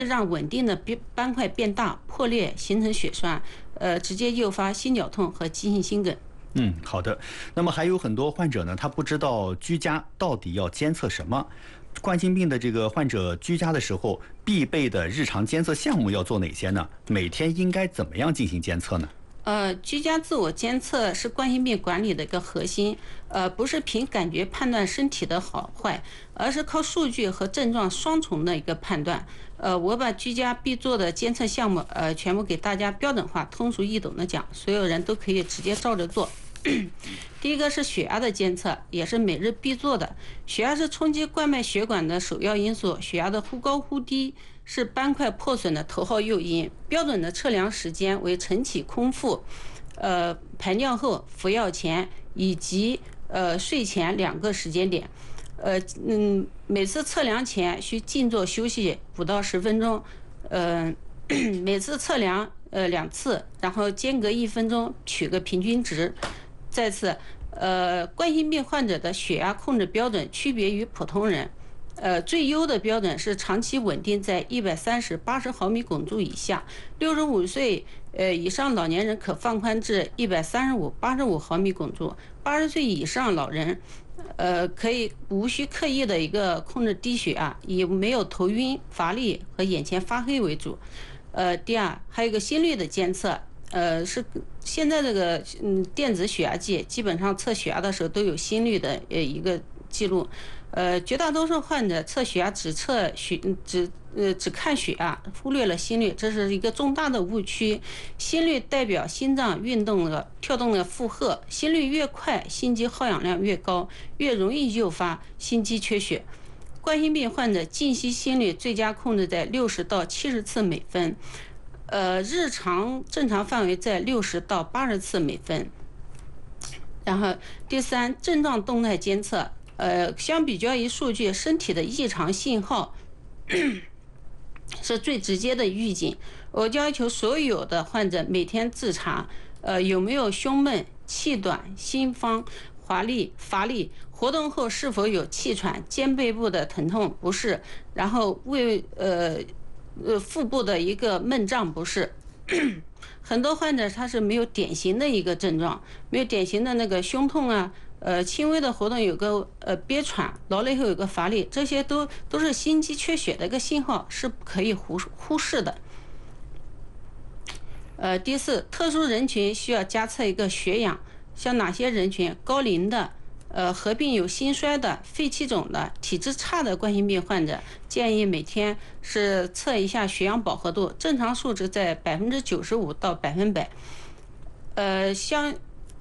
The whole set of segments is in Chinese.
让稳定的斑块变大、破裂，形成血栓，直接诱发心绞痛和急性心梗。 好的。那么还有很多患者呢，他不知道居家到底要监测什么。冠心病的这个患者居家的时候，必备的日常监测项目要做哪些呢？每天应该怎么样进行监测呢？ 居家自我监测是冠心病管理的一个核心，不是凭感觉判断身体的好坏，而是靠数据和症状双重的一个判断。我把居家必做的监测项目，全部给大家标准化、通俗易懂的讲，所有人都可以直接照着做。第一个是血压的监测，也是每日必做的。血压是冲击冠脉血管的首要因素，血压的忽高忽低是斑块破损的头号诱因。标准的测量时间为晨起空腹、排尿后、服药前以及睡前2个时间点。每次测量前需静坐休息5到10分钟，每次测量2次，然后间隔1分钟取个平均值。再次，冠心病患者的血压控制标准区别于普通人。最优的标准是长期稳定在130/80毫米汞柱以下，65岁以上老年人可放宽至135/85毫米汞柱，80岁以上老人可以无需刻意的一个控制低血压，以没有头晕、乏力和眼前发黑为主。第二，还有一个心率的监测。是现在这个电子血压计基本上测血压的时候都有心率的一个记录。绝大多数患者测血压只看血压，忽略了心率，这是一个重大的误区。心率代表心脏运动的跳动的负荷，心率越快，心肌耗氧量越高，越容易诱发心肌缺血。冠心病患者静息心率最佳控制在60到70次每分。日常正常范围在60到80次每分。然后第三，症状动态监测，相比较于数据，身体的异常信号是最直接的预警。我要求所有的患者每天自查，有没有胸闷、气短、心慌、乏力，活动后是否有气喘、肩背部的疼痛不适，然后腹部的一个闷胀不适。很多患者他是没有典型的一个症状，没有典型的那个胸痛啊，轻微的活动有个憋喘，劳累后有个乏力，这些都是心肌缺血的一个信号，是不可以忽视的。第四，特殊人群需要加测一个血氧，像哪些人群？高龄的。合并有心衰的、肺气肿的、体质差的冠心病患者，建议每天是测一下血氧饱和度，正常数值在95%到100%。像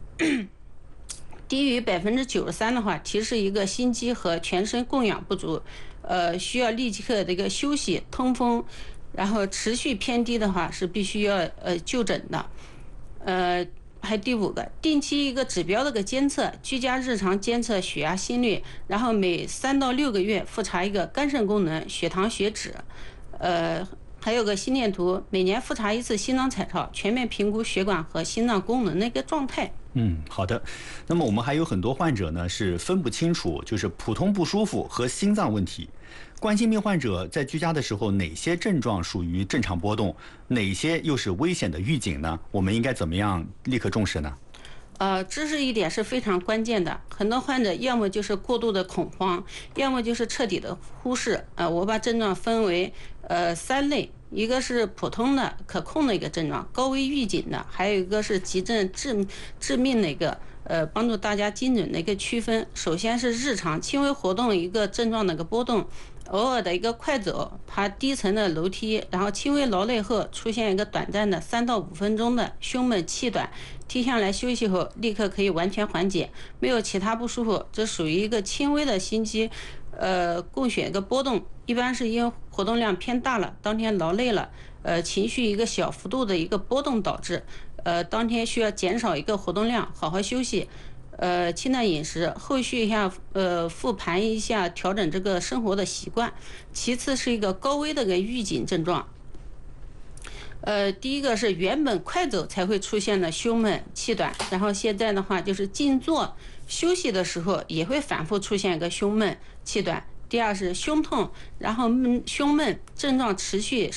低于93%的话，提示一个心肌和全身供氧不足，需要立即刻的一个休息通风，然后持续偏低的话是必须要就诊的。还第5个，定期一个指标的个监测，居家日常监测血压、心率，然后每3到6个月复查一个肝肾功能、血糖、血脂，还有个心电图，每年复查1次心脏彩超，全面评估血管和心脏功能的一个状态。 好的。那么我们还有很多患者呢是分不清楚，就是普通不舒服和心脏问题。冠心病患者在居家的时候，哪些症状属于正常波动，哪些又是危险的预警呢？我们应该怎么样立刻重视呢？ 知识一点是非常关键的。很多患者要么就是过度的恐慌，要么就是彻底的忽视。我把症状分为3类，一个是普通的可控的一个症状，高危预警的，还有一个是急症致命的一个。帮助大家精准的一个区分。首先是日常轻微活动一个症状的一个波动，偶尔的一个快走、爬低层的楼梯，然后轻微劳累后出现一个短暂的3到5分钟的胸闷气短，停下来休息后立刻可以完全缓解，没有其他不舒服，这属于一个轻微的心肌供血一个波动，一般是因为活动量偏大了，当天劳累了，情绪一个小幅度的一个波动导致，当天需要减少一个活动量，好好休息，清淡饮食，后续一下复盘一下，调整这个生活的习惯。其次是一个高危的一个预警症状。第一个是原本快走才会出现的胸闷气短，然后现在的话就是静坐休息的时候也会反复出现一个胸闷气短。第二是胸痛，然后胸闷症状持续